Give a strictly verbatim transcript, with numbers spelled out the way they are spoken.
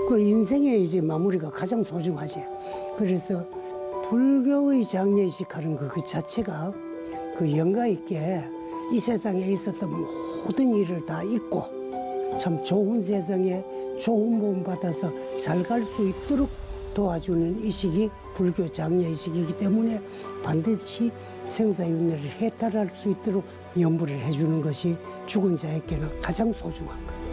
그 인생의 이제 마무리가 가장 소중하지. 그래서 불교의 장례식 하는 그, 그 자체가 그 영가 있게 이 세상에 있었던 모든 일을 다 잊고 참 좋은 세상에 좋은 몸 받아서 잘 갈 수 있도록 도와주는 의식이 불교 장례의식이기 때문에 반드시 생사윤회를 해탈할 수 있도록 염불을 해주는 것이 죽은 자에게는 가장 소중한 거예요.